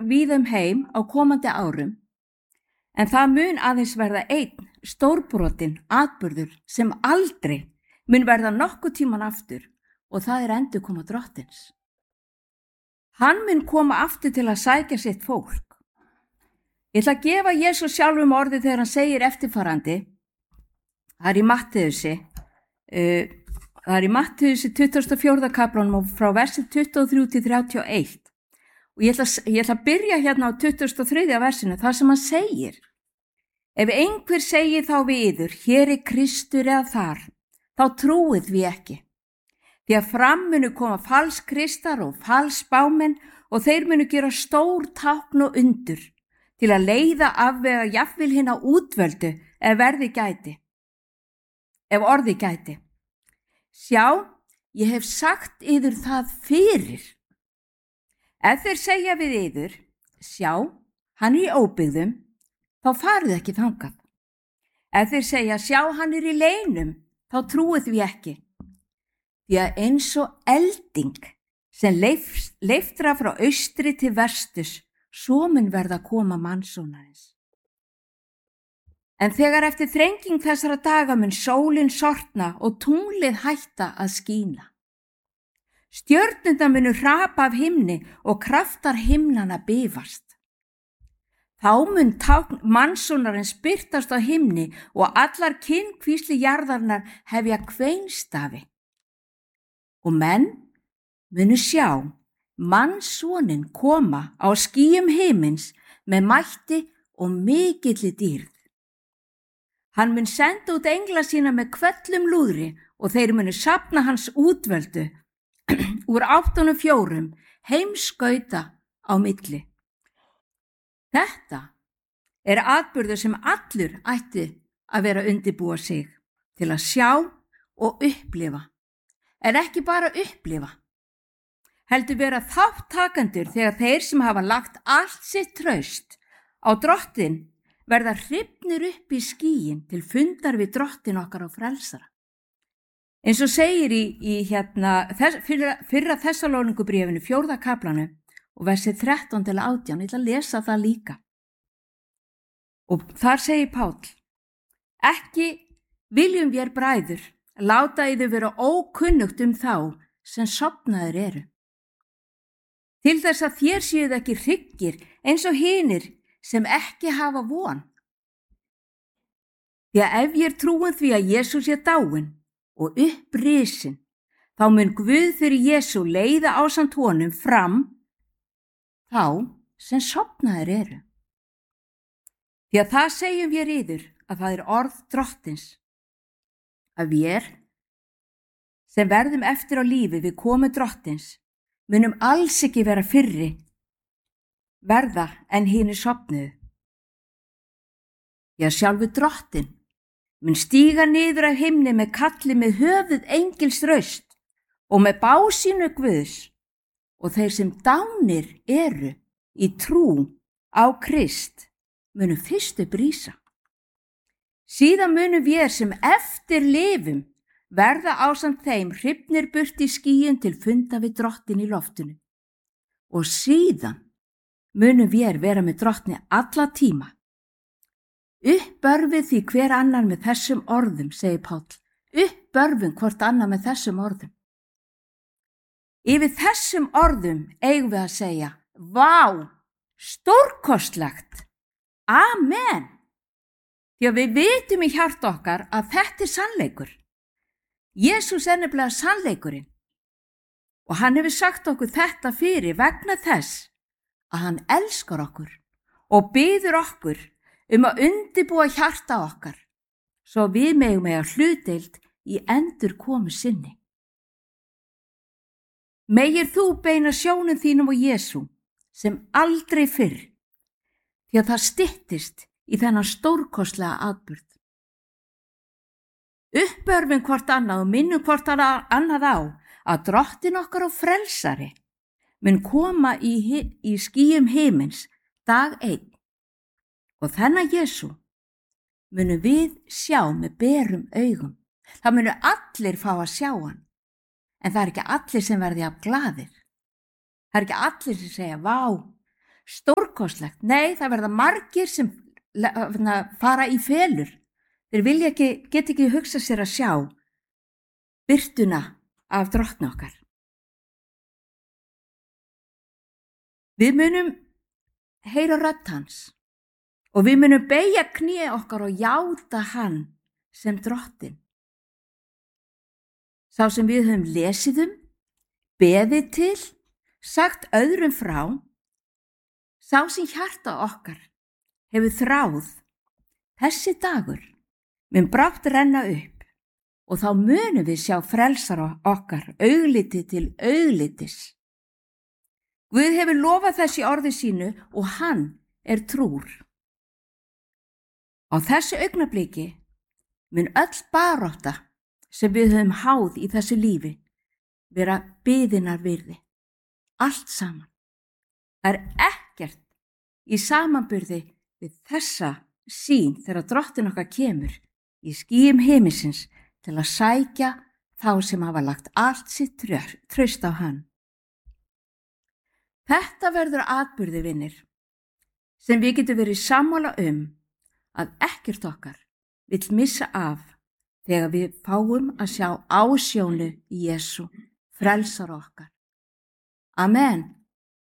víða heim á komandi árum, en það mun aðeins verða einn stórbrotin atburður sem aldrei mun verða nokkuð tíman aftur og það endurkoma Drottins. Hann mun koma aftur til að sækja sitt fólk. Ég ætla að gefa Jesús sjálfum orðið þegar hann segir eftirfarandi. Það er í Mattheusi 24. kaplanum og frá versi 23 til 31. Og ég ætla að byrja hérna á 23. versinu þar sem hann segir: Ef einhver segir þá við yður, hér er Kristur eða þar, þá trúið við ekki. Því að fram munu koma falskristar og falsspámenn og þeir munu gera stór tákn og undur til að leiða afvega jafnvel hina útvöldu ef orði gæti. Sjá, ég hef sagt yður það fyrir. Ef þeir segja við yður, sjá, hann er í óbyggðum, þá farið ekki þangað. Ef þeir segja, sjá, hann er í leynum, þá trúið við ekki. Því að eins og elding sem leiftra frá austri til vestus, svo mun verða að koma Mannsonarins. En þegar eftir þrenging þessara daga mun sólin sortna og tunglið hætta að skína. Stjörnurnar munu hrapa af himni og kraftar himnanna bifast. Þá mun tákn Mannsonarins birtast á himni og allar kynnkvísli jarðarinnar hefja kveinstafi. Og menn munu sjá Mannssonin koma á skýjum himins með mætti og mikilli dýrð. Hann mun senda út engla sína með hvellum lúðri og þeir munu safna hans útvöldu úr 8 heimskauta á milli. Þetta er atburður sem allur ætti að vera undirbúa sig til að sjá og upplifa, en ekki bara upplifa, heldur vera þáttakendur þegar þeir sem hafa lagt allt sitt traust á Drottin verða hrifnir upp í skýin til fundar við Drottin okkar og frelsara. Eins og segir í fyrra Þessalóníkubréfinu 4. kaplanum og versi 13 til 18, ég ætla að lesa það líka. Og þar segir Páll: Ekki viljum vér bræður láta yður vera ókunnugt þá sem sofnaðir eru. Til þess að þér séuð ekki hryggir eins og hinir sem ekki hafa von. Því að ef ég trúin því að Jesús er dáinn og upprisin, þá mun Guð fyrir Jesú leiða ásamt honum fram þá sem sofnaðir eru. Því að það segjum við yður að það er orð Drottins, að vér sem verðum eftir á lífi við komu Drottins munum alls ekki vera fyrri verða en hinir sofnuðu. Já, sjálfur Drottinn mun stíga niður af himni með kalli með höfuð engils raust og með básínu Guðs, og þeir sem dánir eru í trú á Krist munu fyrstu brísa. Síðan munum við sem eftir lifum verða ásamt þeim hrifnir burt í skýjun til funda við Drottin í loftinu. Og síðan munum við vera með Drottni alla tíma. Uppbörfið því hver annan með þessum orðum, segir Páll. Uppbörfum hvort annan með þessum orðum. Yfir þessum orðum eigum við að segja: Vá, stórkostlegt. Amen. Því að við vitum í hjarta okkar að þetta er sannleikur. Jesús er nefnilega sannleikurinn. Og hann hefur sagt okkur þetta fyrir vegna þess að hann elskar okkur og biður okkur að undirbúa hjarta okkar svo við megum eiga hlutdeild í endurkomu sinni. Megir þú beina sjónum þínum og Jesú sem aldrei fyrr, því að það styttist í þennan stórkostlega atburð. Uppörfum hvort annað og minnum hvort annað á að Drottinn okkar og frelsari mun koma í skýjum himins dag einn, og þennan Jesú munum við sjá með berum augum. Það munu allir fá að sjá hann, en það er ekki allir sem verði jafn glaðir. Það er ekki allir sem segja: Vá, stórkostlegt. Nei, það verða margir sem fara í felur. Þeir geta ekki hugsa sér að sjá birtuna af Drottni okkar. Við munum heyra rödd hans og við munum beygja kné okkar og játa hann sem Drottinn. Sá sem við höfum lesið beðið til, sagt öðrum frá, sá sem hjarta okkar hefur þráð, þessi dagur mun brátt renna upp og þá munum við sjá frelsara okkar augliti til auglitis. Guð hefur lofað þessi orði sínu og hann trúr. Á þessu augnabliki mun öll barátta sem við höfum háð í þessu lífi vera biðinnar virði. Allt saman. Það ekkert í samanburði við þessa sýn þegar Drottinn okkar kemur í skýjum himinsins til að sækja þá sem hafa lagt allt sitt traust á hann. Þetta verður atburði, vinir, sem við getum verið sammála að ekkert okkar vill missa af þegar við fáum að sjá ásjónu í Jesú, frelsara okkar. Amen.